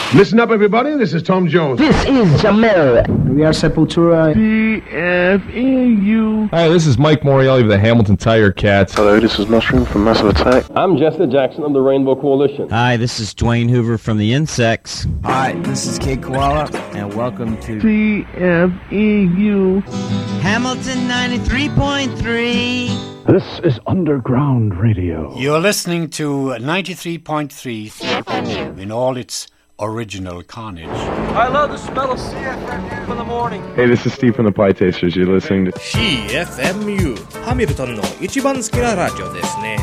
Listen up, everybody. This is Tom Jones. This is Jamel. We are Sepultura. CFNU. Hi, this is Mike Morielli of the Hamilton Tiger Cats. Hello, this is Mushroom from Massive Attack. I'm Jessica Jackson of the Rainbow Coalition. Hi, this is Dwayne Hoover from the Insects. Hi, this is Kid Koala, and welcome to CFNU. Hamilton 93.3. This is Underground Radio. You're listening to 93.3 CFMU in all its original carnage. I love the smell of CFMU in the morning. Hey, this is Steve from the Pie Tasters. You're listening to CFMU ハミルトンの一番好きなラジオですね。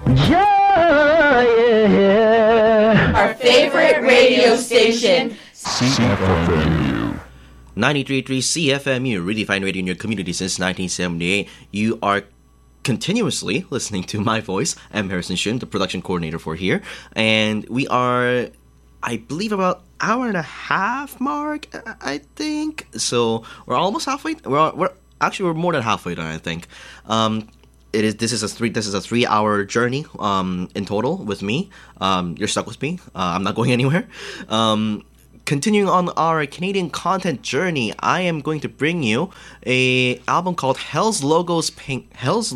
Our favorite radio station, CFMU. 93.3 CFMU, redefined radio in your community since 1978. You are continuously listening to my voice. I'm Harrison Shun, the production coordinator for here. And we are, I believe, about hour and a half mark, I think. So we're almost halfway. We're more than halfway done, I think. This is a 3-hour journey in total with me. You're stuck with me. I'm not going anywhere. Continuing on our Canadian content journey, I am going to bring you a album called Hell's Logos Pink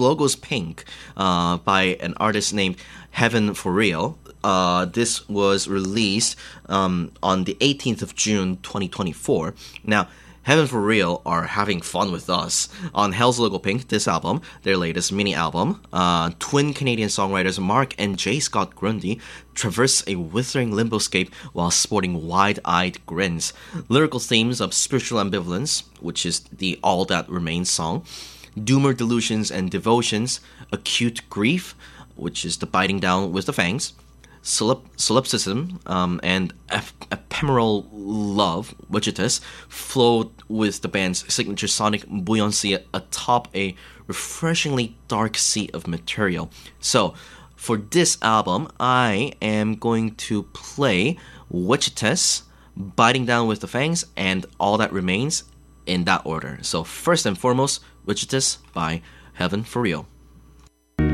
by an artist named Heaven for Real. This was released on the 18th of June 2024. Now, Heaven for Real are having fun with us. On Hell's Logo Pink, this album, their latest mini album, twin Canadian songwriters Mark and J. Scott Grundy traverse a withering limboscape while sporting wide-eyed grins. Lyrical themes of spiritual ambivalence, which is the All That Remains song, doomer delusions and devotions, acute grief, which is the biting down with the fangs, solipsism and ephemeral love, Wichitas, flowed with the band's signature sonic buoyancy atop a refreshingly dark sea of material. So, for this album, I am going to play Wichitas, Biting Down with the Fangs, and All That Remains in that order. So, first and foremost, Wichitas by Heaven for Real.